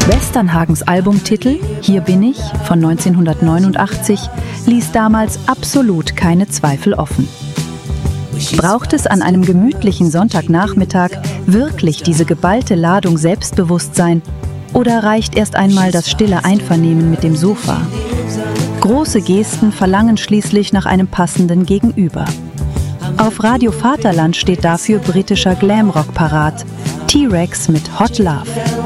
Westernhagens Albumtitel »Hier bin ich« von 1989 ließ damals absolut keine Zweifel offen. Braucht es an einem gemütlichen Sonntagnachmittag wirklich diese geballte Ladung Selbstbewusstsein oder reicht erst einmal das stille Einvernehmen mit dem Sofa? Große Gesten verlangen schließlich nach einem passenden Gegenüber. Auf Radio Vaterland steht dafür britischer Glamrock parat, T-Rex mit Hot Love.